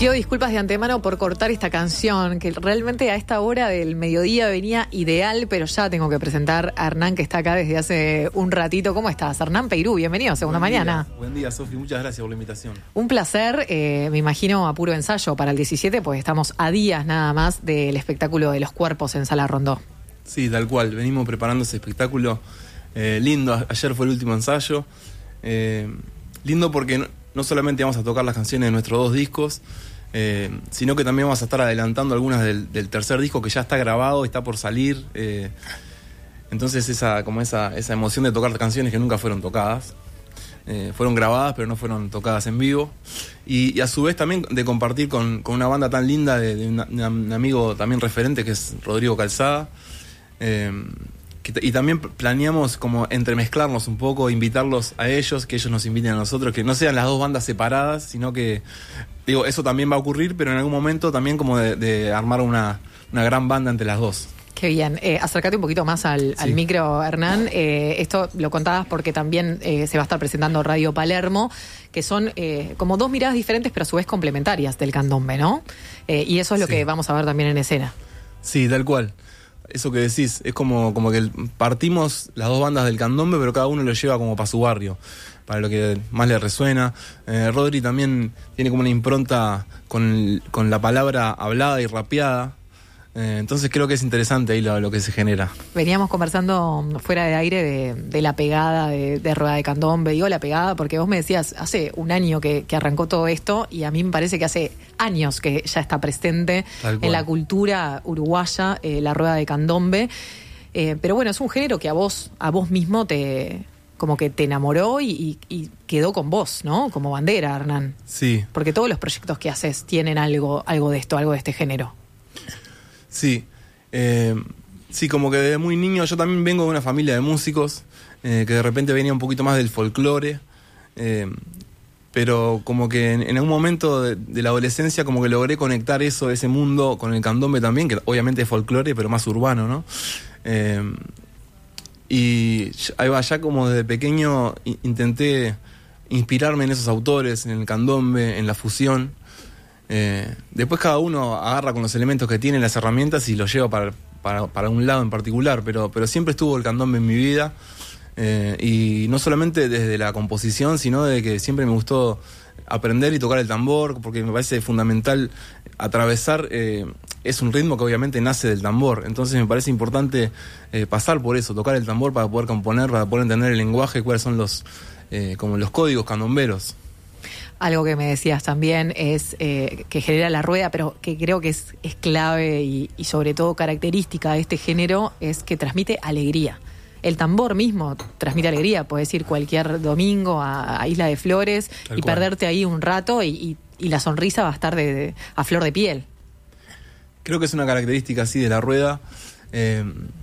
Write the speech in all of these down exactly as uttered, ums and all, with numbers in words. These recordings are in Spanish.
Pido disculpas de antemano por cortar esta canción, que realmente a esta hora del mediodía venía ideal, pero ya tengo que presentar a Hernán, que está acá desde hace un ratito. ¿Cómo estás? Hernán Peirú, bienvenido a Segunda Buen Mañana. Día. Buen día, Sofi, muchas gracias por la invitación. Un placer, eh, me imagino a puro ensayo para el diecisiete, pues estamos a días nada más del espectáculo de los cuerpos en Sala Rondó. Sí, tal cual, venimos preparando ese espectáculo eh, lindo. Ayer fue el último ensayo, eh, lindo porque no, no solamente vamos a tocar las canciones de nuestros dos discos, Eh, sino que también vamos a estar adelantando algunas del, del tercer disco que ya está grabado, está por salir. Eh, entonces esa, como esa, esa emoción de tocar canciones que nunca fueron tocadas. Eh, fueron grabadas, pero no fueron tocadas en vivo. Y, y a su vez también de compartir con, con una banda tan linda de, de una, una, un amigo también referente que es Rodrigo Calzada. Eh, que, y también planeamos como entremezclarnos un poco, invitarlos a ellos, que ellos nos inviten a nosotros, que no sean las dos bandas separadas, sino que... Digo, eso también va a ocurrir, pero en algún momento también como de, de armar una, una gran banda entre las dos. Qué bien. Eh, acércate un poquito más al, sí. al micro, Hernán. Eh, esto lo contabas porque también eh, se va a estar presentando Radio Palermo, que son eh, como dos miradas diferentes, pero a su vez complementarias del candombe, ¿no? Eh, y eso es lo sí. que vamos a ver también en escena. Sí, tal cual. Eso que decís, es como, como que partimos las dos bandas del candombe, pero cada uno lo lleva como para su barrio, para lo que más le resuena. Eh, Rodri también tiene como una impronta con, con la palabra hablada y rapeada. Eh, entonces creo que es interesante ahí lo, lo que se genera. Veníamos conversando fuera de aire de, de la pegada de, de Rueda de Candombe. Digo la pegada porque vos me decías hace un año que, que arrancó todo esto, y a mí me parece que hace años que ya está presente en la cultura uruguaya, eh, la Rueda de Candombe. Eh, pero bueno, es un género que a vos, a vos mismo te... como que te enamoró y, y, y quedó con vos, ¿no? Como bandera, Hernán. Sí. Porque todos los proyectos que haces tienen algo, algo de esto, algo de este género. Sí. Eh, sí, como que desde muy niño, yo también vengo de una familia de músicos, eh, que de repente venía un poquito más del folclore, eh, pero como que en, en algún momento de, de la adolescencia como que logré conectar eso, ese mundo con el candombe también, que obviamente es folclore, pero más urbano, ¿no? Eh, Y ahí va, ya como desde pequeño intenté inspirarme en esos autores, en el candombe, en la fusión. Eh, después cada uno agarra con los elementos que tiene, las herramientas, y los lleva para, para, para un lado en particular, pero, pero siempre estuvo el candombe en mi vida. Eh, y no solamente desde la composición, sino de que siempre me gustó aprender y tocar el tambor, porque me parece fundamental atravesar, eh, es un ritmo que obviamente nace del tambor, entonces me parece importante eh, pasar por eso, tocar el tambor para poder componer, para poder entender el lenguaje, cuáles son los, eh, como los códigos candomberos. Algo que me decías también es eh, que genera la rueda, pero que creo que es, es clave y, y sobre todo característica de este género, es que transmite alegría. El tambor mismo transmite alegría, puedes ir cualquier domingo a, a Isla de Flores Tal y cual. Perderte ahí un rato y, y, y la sonrisa va a estar de, de, a flor de piel. Creo que es una característica así de la rueda. Eh,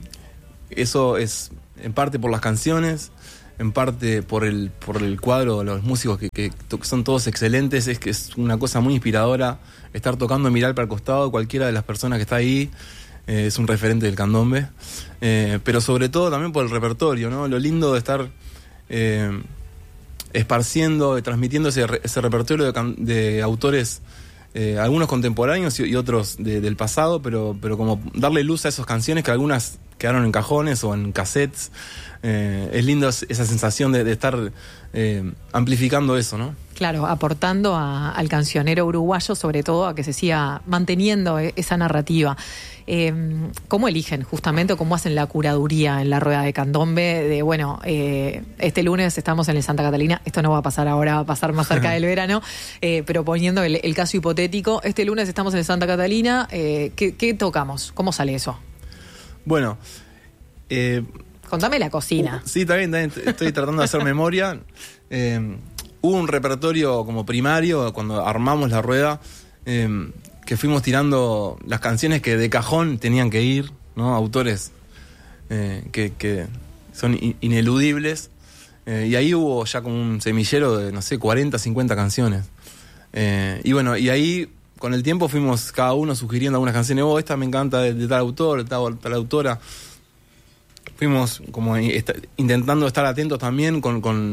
eso es en parte por las canciones, en parte por el, por el cuadro, los músicos que, que son todos excelentes. Es que es una cosa muy inspiradora estar tocando y mirar para el costado. Cualquiera de las personas que está ahí eh, es un referente del candombe. Eh, pero sobre todo también por el repertorio, ¿no? Lo lindo de estar eh, esparciendo, transmitiendo ese, ese repertorio de, can, de autores, eh, algunos contemporáneos y, y otros de, del pasado, pero, pero como darle luz a esas canciones que algunas quedaron en cajones o en cassettes. Eh, es lindo esa sensación de, de estar eh, amplificando eso, ¿no? Claro, aportando a, al cancionero uruguayo, sobre todo a que se siga manteniendo esa narrativa. Eh, ¿Cómo eligen justamente, cómo hacen la curaduría en la Rueda de Candombe? De bueno, eh, este lunes estamos en el Santa Catalina, esto no va a pasar ahora, va a pasar más cerca del verano, eh, pero poniendo el, el caso hipotético, este lunes estamos en el Santa Catalina, eh, ¿qué, ¿qué tocamos? ¿Cómo sale eso? Bueno, eh, contame la cocina. Uh, sí, está bien, también estoy tratando de hacer memoria. Eh, hubo un repertorio como primario cuando armamos la rueda, eh, que fuimos tirando las canciones que de cajón tenían que ir, ¿no? Autores eh, que, que son in- ineludibles. Eh, y ahí hubo ya como un semillero de, no sé, cuarenta, cincuenta canciones. Eh, y bueno, y ahí con el tiempo fuimos cada uno sugiriendo algunas canciones. Oh, esta me encanta de, de tal autor, de tal, tal autora. Fuimos como est- intentando estar atentos también con, con,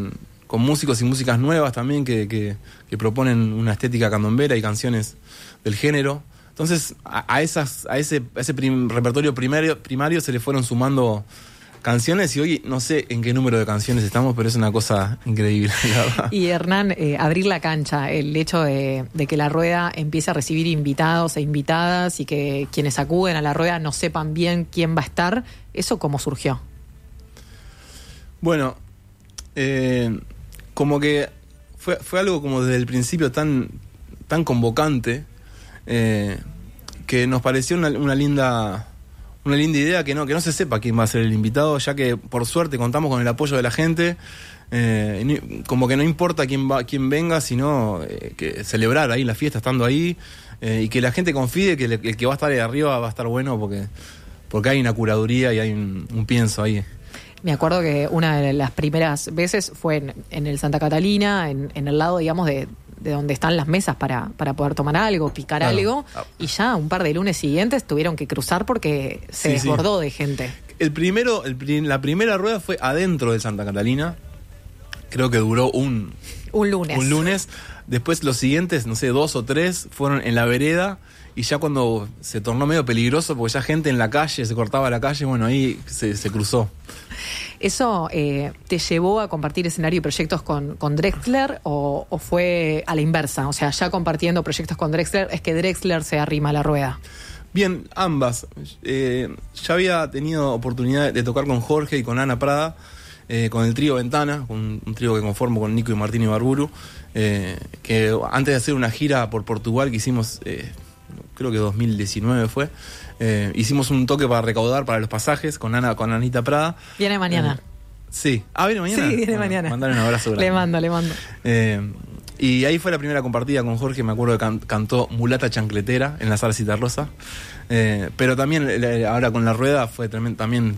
con músicos y músicas nuevas también que, que, que proponen una estética candombera y canciones del género. Entonces a, a, esas, a ese, a ese prim, repertorio primario, primario se le fueron sumando canciones y hoy no sé en qué número de canciones estamos, pero es una cosa increíble, la verdad. Y Hernán, eh, abrir la cancha, el hecho de, de que la rueda empiece a recibir invitados e invitadas y que quienes acuden a la rueda no sepan bien quién va a estar, ¿eso cómo surgió? Bueno, eh, como que fue, fue algo como desde el principio tan, tan convocante, eh, que nos pareció una, una linda... Una linda idea que no, que no se sepa quién va a ser el invitado, ya que por suerte contamos con el apoyo de la gente, eh, no, como que no importa quién va, quién venga, sino eh, que celebrar ahí la fiesta estando ahí, eh, y que la gente confíe que el, el que va a estar ahí arriba va a estar bueno porque, porque hay una curaduría y hay un, un pienso ahí. Me acuerdo que una de las primeras veces fue en, en el Santa Catalina, en, en el lado, digamos, de, de donde están las mesas para, para poder tomar algo, picar claro. algo, y ya un par de lunes siguientes tuvieron que cruzar porque se sí, desbordó sí. de gente. El primero, el, la primera rueda fue adentro del Santa Catalina, creo que duró un... Un lunes. Un lunes. Después los siguientes, no sé, dos o tres, fueron en la vereda. Y ya cuando se tornó medio peligroso, porque ya gente en la calle, se cortaba la calle, bueno, ahí se, se cruzó. ¿Eso eh, te llevó a compartir escenario y proyectos con, con Drexler o, o fue a la inversa? O sea, ya compartiendo proyectos con Drexler, es que Drexler se arrima a la rueda. Bien, ambas. Eh, ya había tenido oportunidad de tocar con Jorge y con Ana Prada, eh, con el trío Ventana, un, un trío que conformo con Nico y Martín Ibarburu, eh, que antes de hacer una gira por Portugal que hicimos... Eh, creo que dos mil diecinueve fue, eh, hicimos un toque para recaudar para los pasajes con Ana, con Anita Prada. Viene mañana. Eh, sí. Ah, ¿viene mañana? Sí, viene bueno, mañana. Mandale un abrazo grande. Le mando, le mando. Eh, y ahí fue la primera compartida con Jorge, me acuerdo que can, cantó Mulata Chancletera en la Sala Citarrosa. Eh, pero también, ahora con la rueda, fue tremendo, también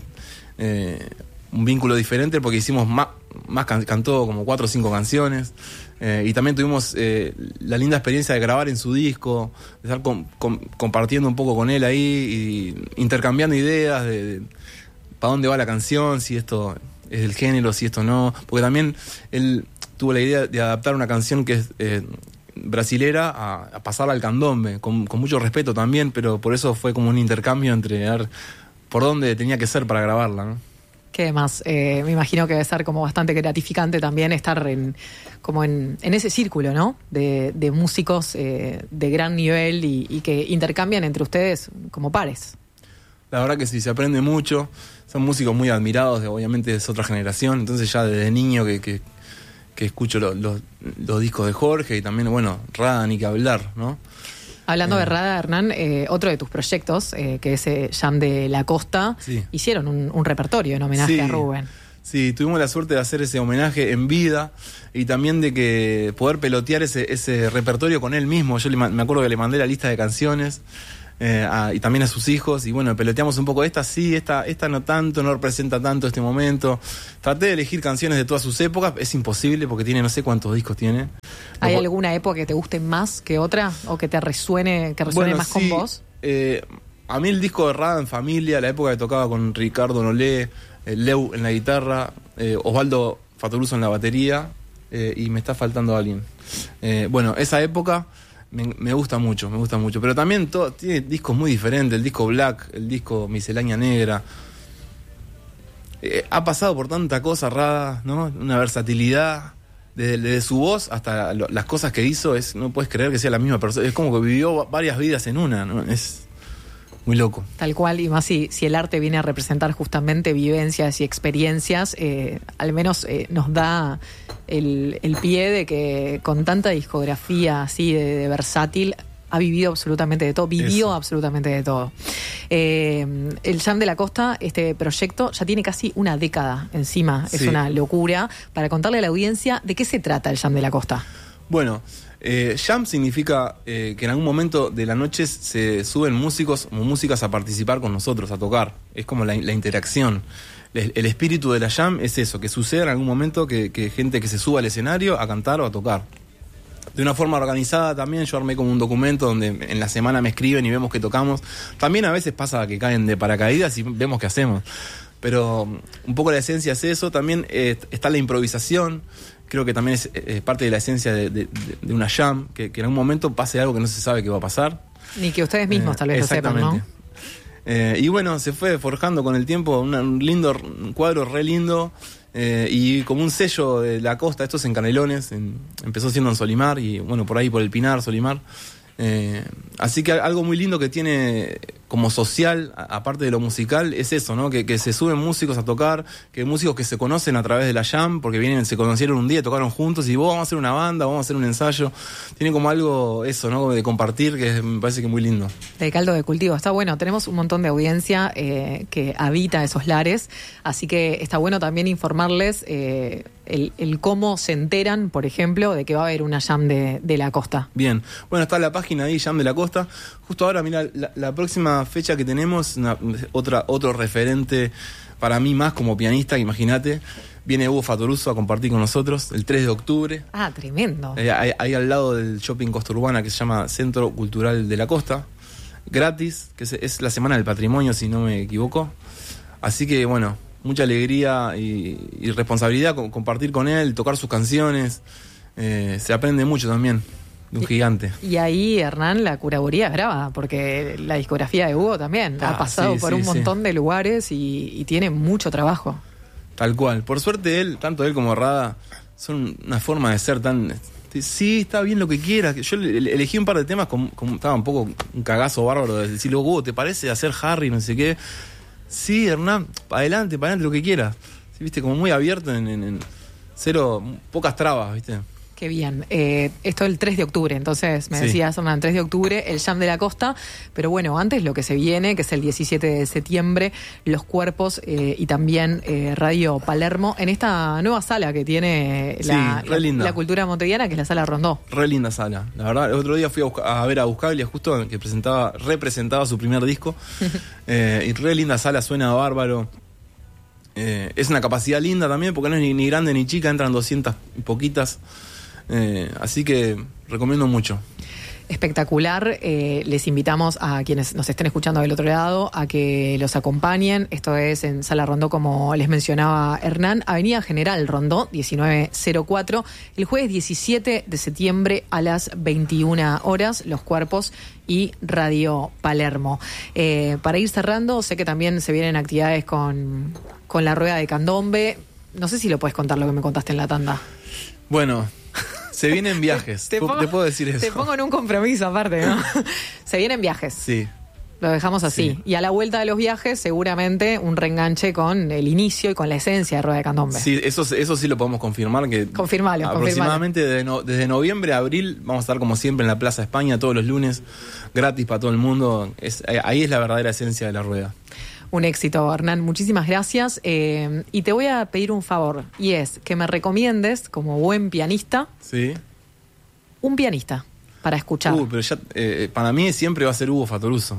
eh, un vínculo diferente porque hicimos más, más can, cantó como cuatro o cinco canciones. Eh, y también tuvimos eh, la linda experiencia de grabar en su disco, de estar com, com, compartiendo un poco con él ahí y intercambiando ideas de, de para dónde va la canción, si esto es del género, si esto no. Porque también él tuvo la idea de adaptar una canción que es eh, brasilera a, a pasarla al candombe, con, con mucho respeto también, pero por eso fue como un intercambio entre ver por dónde tenía que ser para grabarla, ¿no? ¿Qué más? Eh, me imagino que debe ser como bastante gratificante también estar en como en, en ese círculo, ¿no? De, de músicos eh, de gran nivel y, y que intercambian entre ustedes como pares. La verdad que sí, se aprende mucho. Son músicos muy admirados, obviamente es otra generación. Entonces ya desde niño que, que, que escucho los, los, los discos de Jorge y también, bueno, Rada, ni que hablar, ¿no? Hablando eh. de Rada, Hernán, eh, otro de tus proyectos, eh, que es eh, Jam de la Costa, sí. hicieron un, un repertorio en homenaje sí. a Rubén. Sí, tuvimos la suerte de hacer ese homenaje en vida y también de que poder pelotear ese, ese repertorio con él mismo. Yo le, me acuerdo que le mandé la lista de canciones eh, a, y también a sus hijos y bueno, peloteamos un poco. Esta sí, esta, esta no tanto, no representa tanto este momento. Traté de elegir canciones de todas sus épocas, es imposible porque tiene no sé cuántos discos tiene. ¿Hay Lo, alguna época que te guste más que otra o que te resuene, que resuene bueno, más sí, con vos? Eh, a mí el disco de Rada en Familia, la época que tocaba con Ricardo Nolé, eh, Leu en la guitarra, eh, Osvaldo Fatoruso en la batería eh, y me está faltando alguien. Eh, bueno, esa época me, me gusta mucho, me gusta mucho. Pero también todo, tiene discos muy diferentes, el disco Black, el disco Miscelánea Negra. Eh, ha pasado por tanta cosa Rada, ¿no? Una versatilidad. Desde, desde su voz hasta lo, las cosas que hizo, es no puedes creer que sea la misma persona. Es como que vivió varias vidas en una, ¿no? Es muy loco. Tal cual, y más si, si el arte viene a representar justamente vivencias y experiencias, eh, al menos eh, nos da el, el pie de que con tanta discografía así de, de versátil, ha vivido absolutamente de todo, vivió Eso. absolutamente de todo. Eh, el Jam de la Costa, este proyecto, ya tiene casi una década encima, sí. Es una locura. Para contarle a la audiencia, ¿de qué se trata el Jam de la Costa? Bueno, eh, Jam significa eh, que en algún momento de la noche se suben músicos o músicas a participar con nosotros, a tocar. Es como la, la interacción. El, el espíritu de la Jam es eso, que suceda en algún momento que, que gente que se suba al escenario a cantar o a tocar. De una forma organizada también, yo armé como un documento donde en la semana me escriben y vemos que tocamos. También a veces pasa que caen de paracaídas y vemos qué hacemos. Pero un poco la esencia es eso. También eh, está la improvisación, creo que también es, es parte de la esencia de, de, de una jam, que, que en algún momento pase algo que no se sabe que va a pasar. Ni que ustedes mismos eh, tal vez lo sepan, ¿no? Eh, y bueno, se fue forjando con el tiempo una, un lindo un cuadro re lindo, eh, y como un sello de la costa. Esto es en Canelones, en, empezó siendo en Solimar y bueno, por ahí por el Pinar, Solimar. Eh, así que algo muy lindo que tiene como social, aparte de lo musical, es eso, ¿no? Que, que se suben músicos a tocar, que músicos que se conocen a través de la jam, porque vienen, se conocieron un día, tocaron juntos y vos, vamos a hacer una banda, vamos a hacer un ensayo. Tiene como algo eso, ¿no? De compartir, que me parece que es muy lindo. De caldo de cultivo, está bueno. Tenemos un montón de audiencia eh, que habita esos lares, así que está bueno también informarles eh, el, el cómo se enteran, por ejemplo, de que va a haber una jam de, de la costa. Bien, bueno, está la página ahí, Jam de la Costa. Justo ahora, mira, la, la próxima fecha que tenemos, una, otra, otro referente para mí más como pianista, imagínate, viene Hugo Fatoruso a compartir con nosotros el tres de octubre. Ah, tremendo. Eh, ahí, ahí al lado del shopping Costa Urbana, que se llama Centro Cultural de la Costa, gratis, que es, es la Semana del Patrimonio, si no me equivoco. Así que, bueno, mucha alegría y, y responsabilidad con, compartir con él, tocar sus canciones. Eh, se aprende mucho también. Un gigante. Y ahí, Hernán, la curaduría es brava, porque la discografía de Hugo también ah, ha pasado sí, por sí, un montón sí. de lugares y, y tiene mucho trabajo. Tal cual. Por suerte él, tanto él como Rada, son una forma de ser tan... Sí, está bien lo que quieras. Yo elegí un par de temas como, como estaba un poco un cagazo bárbaro de decirle, Hugo, ¿te parece hacer Harry? No sé qué. Sí, Hernán, para adelante, para adelante, lo que quieras. Sí, viste, como muy abierto en, en, en cero, pocas trabas, viste. Qué bien. Eh, esto es el tres de octubre, entonces me sí. decías, Hernán, tres de octubre, el Jam de la Costa, pero bueno, antes lo que se viene, que es el diecisiete de septiembre, Los Cuerpos eh, y también eh, Radio Palermo, en esta nueva sala que tiene la, sí, la, la cultura montevideana, que es la Sala Rondó. Re linda sala. La verdad, el otro día fui a, buscar, a ver a Buscaglia, justo que presentaba, representaba su primer disco, eh, y re linda sala, suena bárbaro. Eh, es una capacidad linda también, porque no es ni, ni grande ni chica, entran doscientas y poquitas. Eh, así que recomiendo mucho. Espectacular. Eh, les invitamos a quienes nos estén escuchando del otro lado a que los acompañen. Esto es en Sala Rondó, como les mencionaba Hernán, Avenida General Rondó, diecinueve cero cuatro, el jueves diecisiete de septiembre a las veintiuna horas, Los Cuerpos y Radio Palermo. Eh, para ir cerrando, sé que también se vienen actividades con, con la Rueda de Candombe. No sé si lo puedes contar lo que me contaste en la tanda. Bueno, se vienen viajes, te, te, pongo, te puedo decir eso. Te pongo en un compromiso aparte, ¿no? Se vienen viajes. Sí. Lo dejamos así. Sí. Y a la vuelta de los viajes, seguramente un reenganche con el inicio y con la esencia de Rueda de Candombe. Sí, eso, eso sí lo podemos confirmar. Que confirmalo, aproximadamente confirmalo. Desde, no, desde noviembre a abril vamos a estar como siempre en la Plaza España todos los lunes, gratis para todo el mundo. Es, ahí es la verdadera esencia de la Rueda. Un éxito, Hernán. Muchísimas gracias. Eh, y te voy a pedir un favor, y es que me recomiendes, como buen pianista, sí. un pianista para escuchar. Uh, pero ya, eh, para mí siempre va a ser Hugo Fatoruso.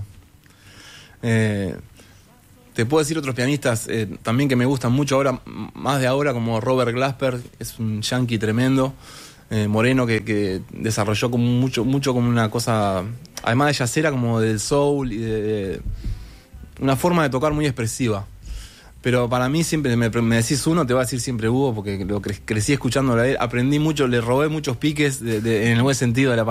Eh, te puedo decir otros pianistas eh, también que me gustan mucho ahora, más de ahora, como Robert Glasper, es un yankee tremendo, eh, moreno, que, que desarrolló como mucho, mucho como una cosa, además de jazzera, como del soul y de... de una forma de tocar muy expresiva. Pero para mí siempre, me, me decís uno, te va a decir siempre Hugo, porque lo cre- crecí escuchándolo a él, aprendí mucho, le robé muchos piques de, de, en el buen sentido de la palabra.